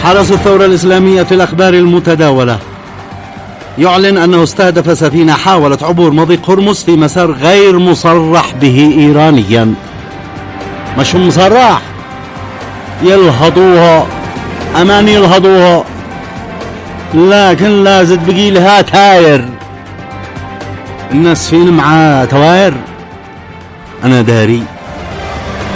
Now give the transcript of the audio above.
حرس الثورة الإسلامية في الأخبار المتداولة يعلن أنه استهدف سفينة حاولت عبور مضيق هرمز في مسار غير مصرح به إيرانيا. مش مصرح، يلهضوها أمان يلهضوها، لكن لازم تبقي لها تاير. الناس فين معاه تواير؟ أنا داري.